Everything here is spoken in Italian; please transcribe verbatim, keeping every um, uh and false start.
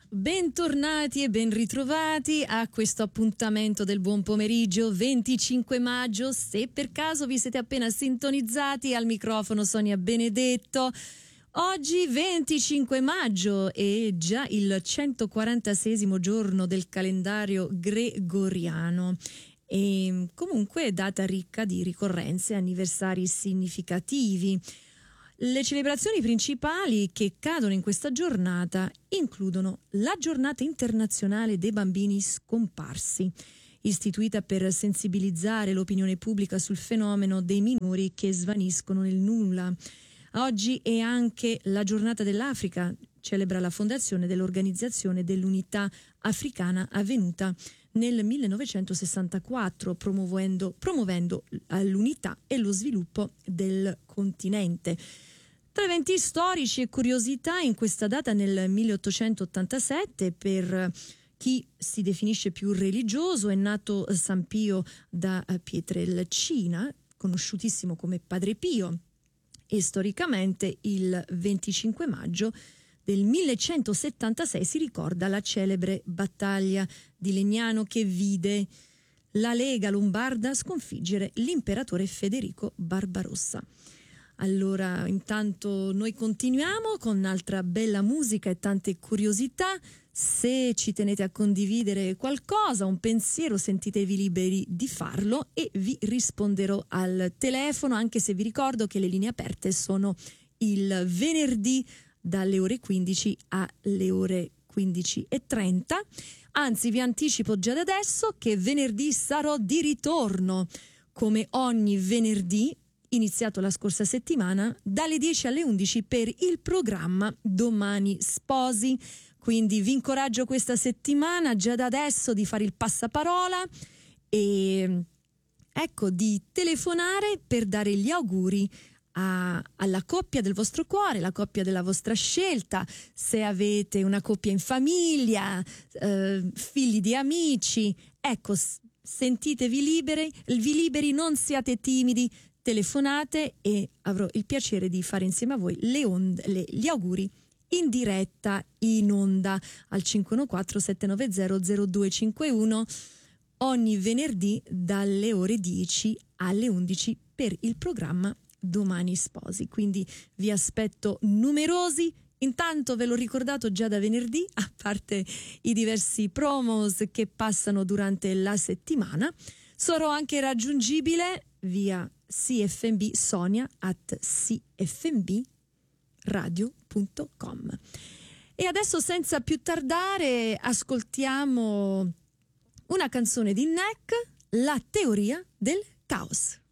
Bentornati e ben ritrovati a questo appuntamento del buon pomeriggio venticinque maggio. Se per caso vi siete appena sintonizzati, al microfono Sonia Benedetto. Oggi venticinque maggio è già il centoquarantaseiesimo giorno del calendario gregoriano e comunque data ricca di ricorrenze e anniversari significativi. Le celebrazioni principali che cadono in questa giornata includono la Giornata internazionale dei bambini scomparsi, istituita per sensibilizzare l'opinione pubblica sul fenomeno dei minori che svaniscono nel nulla. Oggi è anche la Giornata dell'Africa, celebra la fondazione dell'Organizzazione dell'Unità Africana avvenuta nel millenovecentosessantaquattro, promuovendo, promuovendo l'unità e lo sviluppo del continente. Tra eventi storici e curiosità, in questa data nel milleottocentottantasette, per chi si definisce più religioso, è nato San Pio da Pietrelcina, conosciutissimo come Padre Pio, e storicamente il venticinque maggio del millecentosettantasei si ricorda la celebre battaglia di Legnano che vide la Lega Lombarda sconfiggere l'imperatore Federico Barbarossa. Allora, intanto noi continuiamo con un'altra bella musica e tante curiosità. Se ci tenete a condividere qualcosa, un pensiero, sentitevi liberi di farlo e vi risponderò al telefono, anche se vi ricordo che le linee aperte sono il venerdì dalle ore quindici alle ore quindici e trenta. Anzi, vi anticipo già da adesso che venerdì sarò di ritorno, come ogni venerdì, iniziato la scorsa settimana, dalle dieci alle undici per il programma Domani Sposi. Quindi vi incoraggio questa settimana già da adesso di fare il passaparola e ecco di telefonare per dare gli auguri a, alla coppia del vostro cuore, la coppia della vostra scelta, se avete una coppia in famiglia, eh, figli di amici, ecco, sentitevi liberi, vi liberi, non siate timidi, telefonate e avrò il piacere di fare insieme a voi le onde, le, gli auguri in diretta in onda al cinque uno quattro sette nove zero zero due cinque uno ogni venerdì dalle ore dieci alle undici per il programma Domani Sposi. Quindi vi aspetto numerosi. Intanto ve l'ho ricordato già da venerdì, a parte i diversi promos che passano durante la settimana, sarò anche raggiungibile via C F M B Sonia at c f m b radio punto com. E adesso, senza più tardare, ascoltiamo una canzone di N E C, La teoria del caos.